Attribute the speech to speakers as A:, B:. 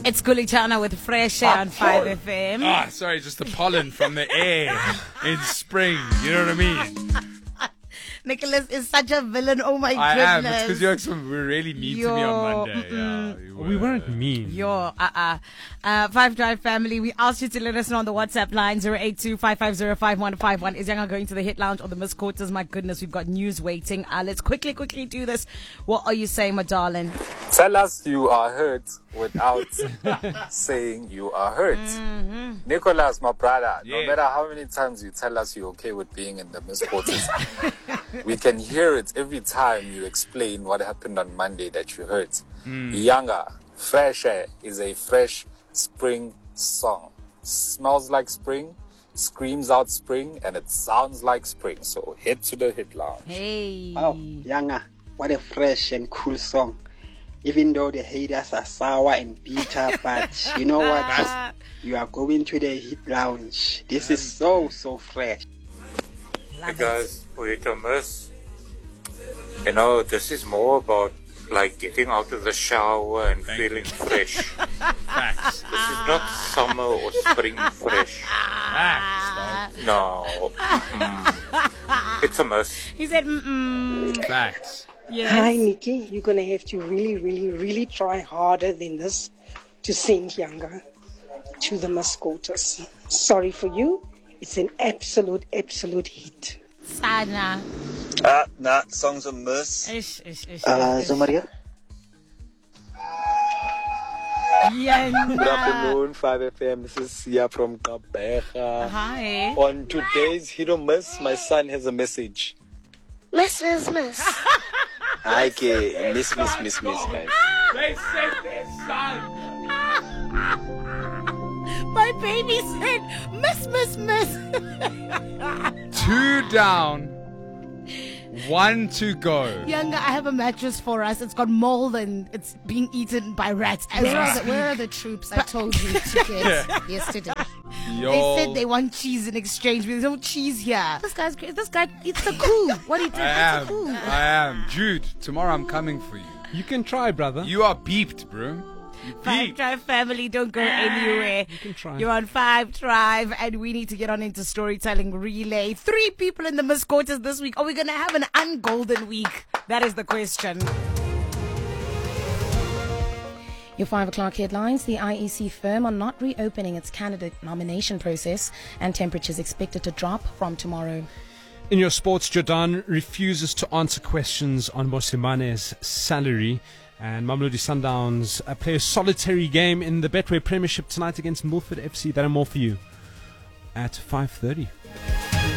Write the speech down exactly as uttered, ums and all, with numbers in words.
A: It's Kulichana with Fresh Air on five F M.
B: Ah, sorry, just the pollen from the air in spring. You know what I mean?
A: Nicholas is such a villain. Oh my
B: I
A: goodness.
B: am. It's because you're so, were really mean
A: Yo,
B: to me on Monday.
A: mm-mm.
B: Yeah, you
C: We weren't mean.
A: Yo, uh-uh. Uh, Five Drive family, we asked you to let us know on the WhatsApp line, zero eight two, five five zero, five one five one. Is Yanga going to the hit lounge or the Miss Quarters? My goodness, we've got news waiting. Uh, let's quickly, quickly do this. What are you saying, my darling?
D: Tell us you are hurt without saying you are hurt.
A: Mm-hmm.
D: Nicholas, my brother, no
B: Yeah.
D: matter how many times you tell us you're okay with being in the Miss Quarters, we can hear it every time you explain what happened on Monday that you hurt.
B: Mm.
D: Yanga, Fresh Air is a fresh spring song. Smells like spring, screams out spring, and it sounds like spring. So head to the hit lounge.
A: Hey.
E: Wow, Yanga, what a fresh and cool song. Even though the haters are sour and bitter, but you know what? You are going to the hit lounge. This is so, so fresh.
A: Love
F: Hey guys, wait a miss. You know, this is more about like getting out of the shower and
B: Thank
F: feeling fresh.
B: Facts.
F: This is not summer or spring fresh.
B: Facts,
F: No. Mm. It's a miss.
A: He said, mm-mm.
B: dog. Facts.
A: Yes.
G: Hi, Nikki. You're going to have to really, really, really try harder than this to send Yanga to the Miss Quarters. Sorry for you. It's an absolute, absolute hit.
A: Sana.
H: Ah, nah, song's a miss.
A: Ish, ish, ish.
E: Uh,
A: ish.
E: Zomaria?
A: Yanga.
H: Good afternoon, five F M. This is Sia from Kabeja.
A: Hi.
H: On today's Hit or Miss, my son has a message.
I: Miss, miss, miss.
H: Hi, K. Miss, miss, miss, miss, guys.
B: They said their son.
A: My baby said, miss, miss, miss.
B: Two down. One to go.
A: Younger, I have a mattress for us. It's got mold and it's being eaten by rats. As
I: Where
A: we
I: are, the,
A: speak.
I: where are the troops I told you to get yesterday?
B: Yo.
A: They said they want cheese in exchange. There's no cheese here. This guy's crazy. This guy eats the coup. What he did,
B: I
A: it's a
B: am.
A: coup.
B: I am. Jude, tomorrow I'm coming for you.
C: You can try, brother.
B: You are beeped, bro. You
A: Five
B: beeped.
A: Drive family, don't go anywhere.
C: You can try.
A: You're on Five Drive, and we need to get on into storytelling relay. Three people in the Miss Quarters this week. Are we going to have an ungolden week? That is the question.
I: Your five o'clock headlines. The I E C firm are not reopening its candidate nomination process, and temperatures expected to drop from tomorrow.
C: In your sports, Jordan refuses to answer questions on Mosimane's salary. And Mamelodi Sundowns uh, play a solitary game in the Betway Premiership tonight against Milford F C. That and more for you at five thirty.